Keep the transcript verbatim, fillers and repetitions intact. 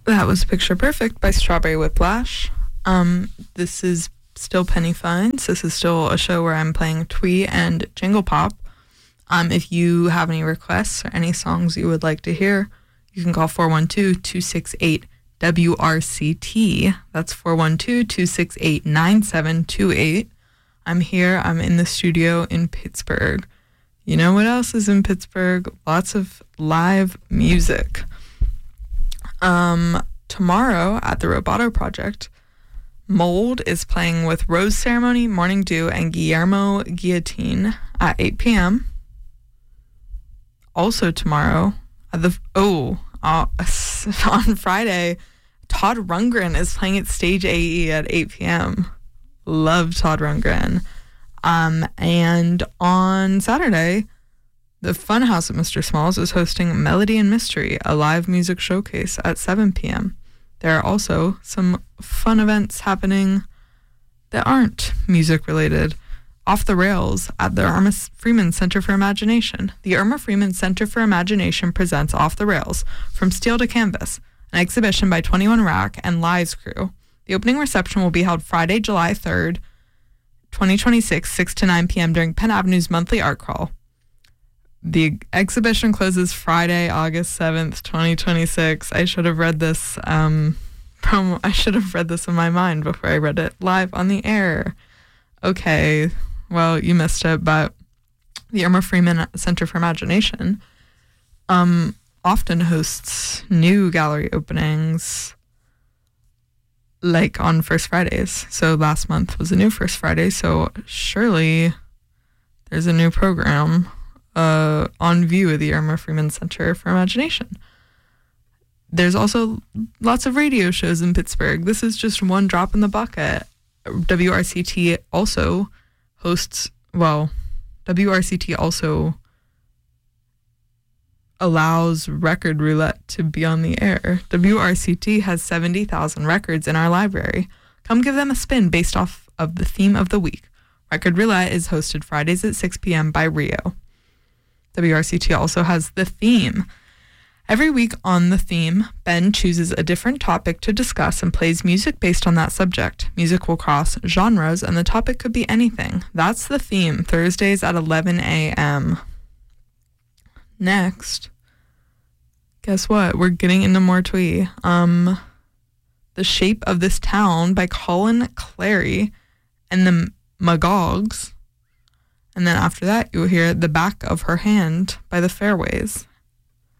That was Picture Perfect by Strawberry Whiplash. Um, this is still Penny Finds. This is still a show where I'm playing twee and jingle pop. Um, if you have any requests or any songs you would like to hear, you can call four one two, two six eight, W R C T. That's four one two, two six eight, nine seven two eight. I'm here. I'm in the studio in Pittsburgh. You know what else is in Pittsburgh? Lots of live music. Um, tomorrow at the Roboto Project, Mold is playing with Rose Ceremony, Morning Dew, and Guillermo Guillotine at eight p.m. Also tomorrow, at the oh, uh, on Friday, Todd Rundgren is playing at Stage A E at eight p.m. Love Todd Rundgren. Um, and on Saturday, the Funhouse at Mister Smalls is hosting Melody and Mystery, a live music showcase at seven p.m. There are also some fun events happening that aren't music related. Off the Rails at the Irma Freeman Center for Imagination. The Irma Freeman Center for Imagination presents Off the Rails, From Steel to Canvas, an exhibition by twenty-one Rack and Lies Crew. The opening reception will be held Friday, July third, twenty twenty-six, six to nine p.m. during Penn Avenue's monthly art crawl. The exhibition closes Friday, August seventh, twenty twenty-six. I should have read this um, from, I should have read this in my mind before I read it live on the air. Okay, well, you missed it, but the Irma Freeman Center for Imagination um, often hosts new gallery openings, like on First Fridays. So last month was a new First Friday, so surely there's a new program uh, on view at the Irma Freeman Center for Imagination. There's also lots of radio shows in Pittsburgh. This is just one drop in the bucket. W R C T also hosts, well, W R C T also allows Record Roulette to be on the air. W R C T has seventy thousand records in our library. Come give them a spin based off of the theme of the week. Record Roulette is hosted Fridays at six p.m. by Rio. W R C T also has The Theme. Every week on The Theme, Ben chooses a different topic to discuss and plays music based on that subject. Music will cross genres, and the topic could be anything. That's The Theme, Thursdays at eleven a.m. Next, guess what? We're getting into more twee. Um, The Shape of This Town by Colin Clary and the Magogs. And then after that, you'll hear The Back of Her Hand by The Fairways.